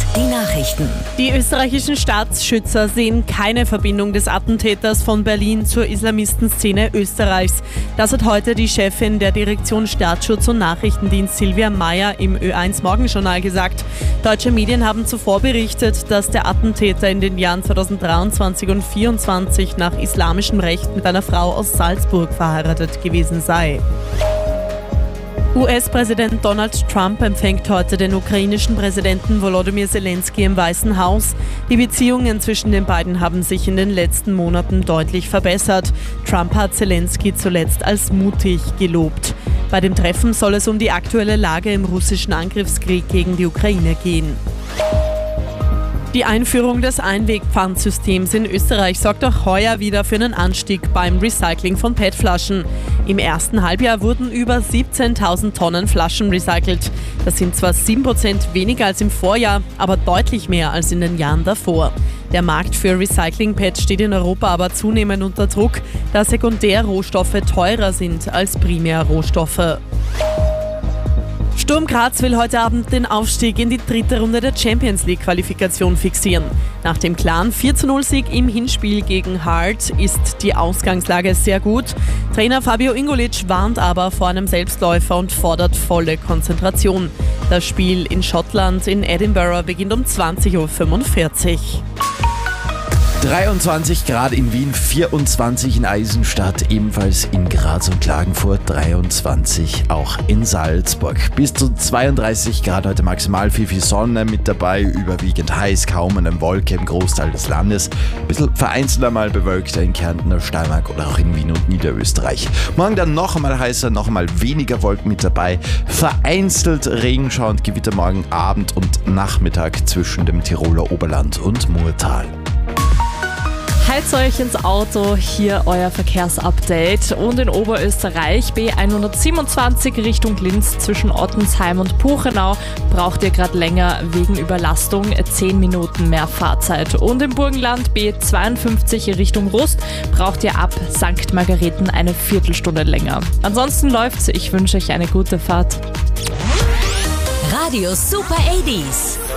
Die Nachrichten. Die österreichischen Staatsschützer sehen keine Verbindung des Attentäters von Berlin zur Islamistenszene Österreichs. Das hat heute die Chefin der Direktion Staatsschutz und Nachrichtendienst Silvia Meyer im Ö1 Morgenjournal gesagt. Deutsche Medien haben zuvor berichtet, dass der Attentäter in den Jahren 2023 und 2024 nach islamischem Recht mit einer Frau aus Salzburg verheiratet gewesen sei. US-Präsident Donald Trump empfängt heute den ukrainischen Präsidenten Volodymyr Zelensky im Weißen Haus. Die Beziehungen zwischen den beiden haben sich in den letzten Monaten deutlich verbessert. Trump hat Zelensky zuletzt als mutig gelobt. Bei dem Treffen soll es um die aktuelle Lage im russischen Angriffskrieg gegen die Ukraine gehen. Die Einführung des Einwegpfandsystems in Österreich sorgt auch heuer wieder für einen Anstieg beim Recycling von PET-Flaschen. Im ersten Halbjahr wurden über 17.000 Tonnen Flaschen recycelt. Das sind zwar 7% weniger als im Vorjahr, aber deutlich mehr als in den Jahren davor. Der Markt für Recycling-PET steht in Europa aber zunehmend unter Druck, da Sekundärrohstoffe teurer sind als Primärrohstoffe. Sturm Graz will heute Abend den Aufstieg in die dritte Runde der Champions-League-Qualifikation fixieren. Nach dem klaren 4:0-Sieg im Hinspiel gegen Heart ist die Ausgangslage sehr gut. Trainer Fabio Ingolic warnt aber vor einem Selbstläufer und fordert volle Konzentration. Das Spiel in Schottland in Edinburgh beginnt um 20:45 Uhr. 23 Grad in Wien, 24 in Eisenstadt, ebenfalls in Graz und Klagenfurt, 23 auch in Salzburg. Bis zu 32 Grad heute maximal, viel Sonne mit dabei, überwiegend heiß, kaum eine Wolke im Großteil des Landes. Ein bisschen vereinzelt einmal bewölkter in Kärnten, Steiermark oder auch in Wien und Niederösterreich. Morgen dann noch einmal heißer, noch einmal weniger Wolken mit dabei. Vereinzelt Regenschau und Gewitter morgen Abend und Nachmittag zwischen dem Tiroler Oberland und Murtal. Heizt euch ins Auto, hier euer Verkehrsupdate. Und in Oberösterreich B127 Richtung Linz zwischen Ottensheim und Buchenau braucht ihr gerade länger wegen Überlastung, 10 Minuten mehr Fahrzeit. Und im Burgenland B52 Richtung Rust braucht ihr ab St. Margareten eine Viertelstunde länger. Ansonsten läuft's, ich wünsche euch eine gute Fahrt. Radio Super 80s.